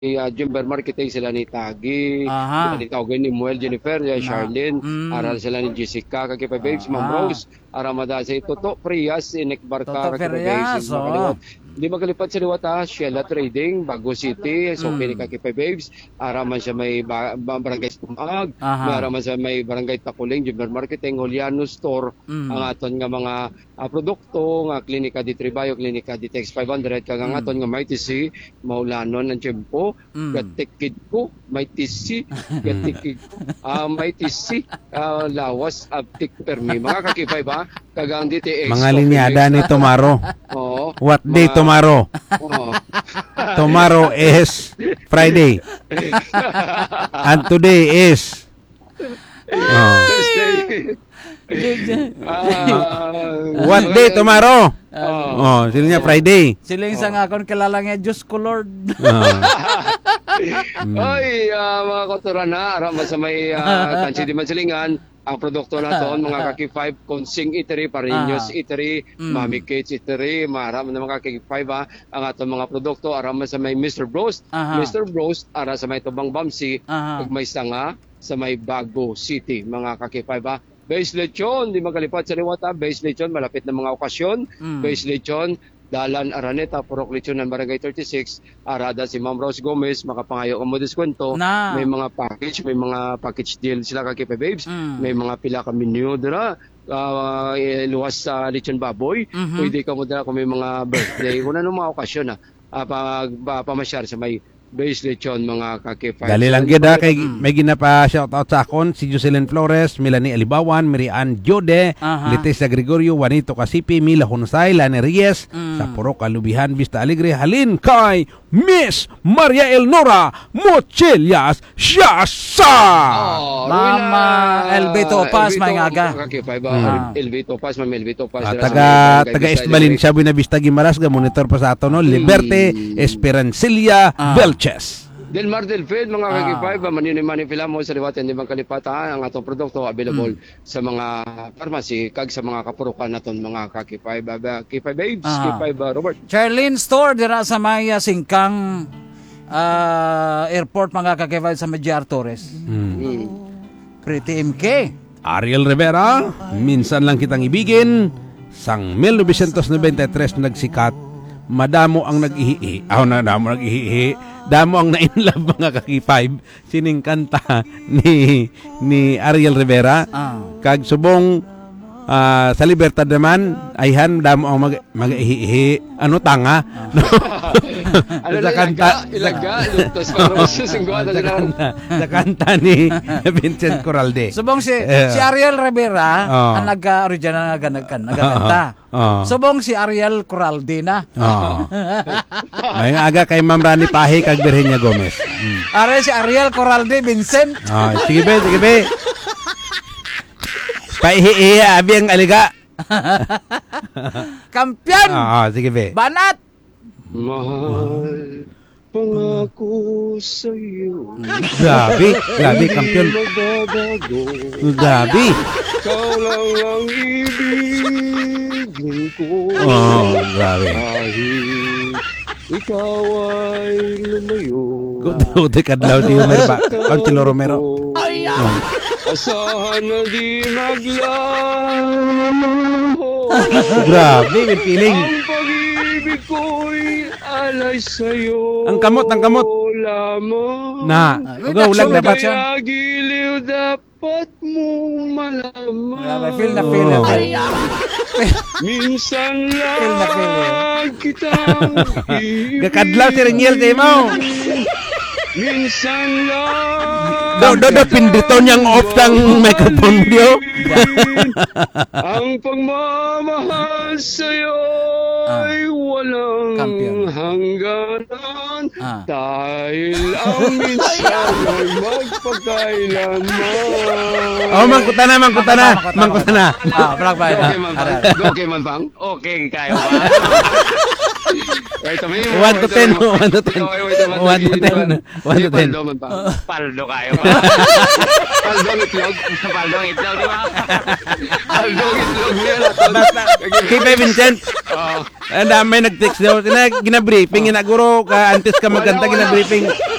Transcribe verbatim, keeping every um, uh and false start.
uh, Jimber Marketing sila ni Tagi, Aha. sila ni Tawagin ni Muel, Jennifer, uh, Charlene, Mm. aral sila ni Jessica, kakipay babes, Ah. Ma'am Rose, aramada sa Toto Prias, Inek Barka, Toto kakipay Frias, babes, oh. makaliwat. Di magalipat sa liwat ha, Sheila Trading, Bago City, so Mm. kini kakipay babes, araman siya may ba- ba- barangay Stumag, Aha. may araman siya may barangay Takuling, Jimber Marketing, Juliano Store, Mm. ang aton nga mga ah, produkto, nga klinika di Tribayo, klinika di Tex five hundred, kag ang Mm. aton nga may T C, maulanon ang tiyempo, Mm. gatikid ko, may T C, gatikid ko, ah, may T C, ah, lawas, abtik permi, mga kakipay ba? Kagang D T X. Mga linyada ni Tomorrow. Oo. What day Mga- tomorrow? Oo. Tomorrow is Friday. And today is oh. Thursday. Ah, What day tomorrow? Oo. Oh, sino niya Friday. Sila yung sa nga akong kilala nga, Diyos ko Lord. Oh. Oy, ah, mga kotoran na, arama sa may uh, Tansi di Mansilingan, ang produkto naton mga kaki five, Konsing Eatery, Parinyos Ah. Eatery, Mm. Mami Kate's Eatery, maram na mga kaki five ha, ang atong mga produkto, arama sa may mister Bros, Aha. mister Bros, ara sa may Tubang Bamsi, Aha. ug may sanga sa may Bago City, mga kaki five ha. Base lechon, di magalipat sa liwata, base lechon, malapit na mga okasyon, Mm. base lechon, Dalan Araneta, Purok Lechon ng Barangay thirty-six, arada si Ma'am Rose Gomez, makapangayo ka mo diskwento, Na. may mga package, may mga package deal sila kakipay babes, Mm. may mga pila ka menu dira, uh, luwas sa lechon baboy, Mhm. pwede ka mo dira kung may mga birthday, kung ano mga okasyon na, uh, pag pa, pamasyar sa may base lechon mga kakipay. Dali lang gid ha, kay may ginapa shoutout sa akon si Jocelyn Flores, Melanie Alibawan, Mirian Jode, Aha. Letesa Gregorio, Juanito Casipi, Mila Hunsay, Lani Reyes, Mm. sa Purok Alubihan, Vista Alegre, halin kay Miss Maria Elnora Mochelias Siasa. Oh, Mama L B Topas, may ngaga. Kakipay ba? Mm. L B Topas, Ma'am L B Topas. Ah, dira sa taga may barangay taga Vista East Valencia, Alegre. Buena Vista Gimaras, ga monitor pa sa ato no, Liberte Esperancilla Ah. Velches. Del Mar del Fed, mga Ah. kakipay, ba manini manipila mo sa liwatan, di bang kalipatan, ang atong produkto available sa mga pharmacy, kag sa mga kapurukan naton mga kakipay, ba, ba kipay babes, Ah. kipay ba, Robert. Charlene Store, dira sa may ah, Singkang ah, airport, mga kakivay sa Medjar Torres. Mm. Pretty M K. Ariel Rivera, minsan lang kitang ibigin, sang nineteen ninety-three nagsikat, madamo ang nag-ihihi, aw na damo nag-ihihi, damo ang na-inlove mga kaki-five, sining kanta ni ni Ariel Rivera, Ah. kag subong ah, sa Libertad naman, ayhan damo ang mag mag-ihihi, ano tanga, no? Ano sa na, kanta, ilaga, ilaga, lutos, parang susungguan na sa sila. kanta, sa kanta ni Vincent Corralde. Subong si Eh. si Ariel Rivera Oh. ang nagka-original nga nagkan nagkanta. Oh. Subong si Ariel Corralde na. Oo. May aga kay Ma'am Rani Pahi kag Virginia Gomez. Mm. Are si Ariel Corralde Vincent. Ah, sige be, sige be. Paihiya abi ang aliga. Kampiyon. Ah, sige be. Banat. Mahal, pangako sa'yo, Grabe, grabe kampiyon. magbabago, Grabe. ikaw lang ang ibigin ko. Oh, grabe. Kahit ikaw ay lumayo. Kudo kadlaw di Romero ba? Councilor Romero. Ay, asahan na di maglaho. Grabe, may feeling. Ang pag-ibig ko'y alay sa'yo. Ang kamot, ang kamot. Lamang. Na, uga ulag dapat siya. Kaya giliw dapat mong malaman. Grabe, feel na feel na Oh. feel. Minsan Feel na feel, eh. lang kitang ibig. Gakadlaw si Reniel di mo. Minsan lang Daw daw daw pindito niyang off ng microphone dio. ang pagmamahal sa'yo ay walang Kampiyon. hangganan. Ah. Dahil ang minsan ay magpagkailanman. Oh, mangkuta na, mangkuta na, mangkuta na. Ah, black Okay bite. man bang? Okay man bang? Okay kayo ba? Wait, tama yun. one to ten, one to ten. Wait, wait, wait, wait, one to wait, ten. wait. one to Hindi, ten. paldo man pa. Paldo kayo ba? Paldong itlog. Paldong itlog, di ba? Paldong itlog niya natin. Basta, Kay Vincent, Oo. ang dami nag-text daw. Gina- Gina-briefing, ginaguro ka, antes ka magkanta, Wala, wala. gina-briefing.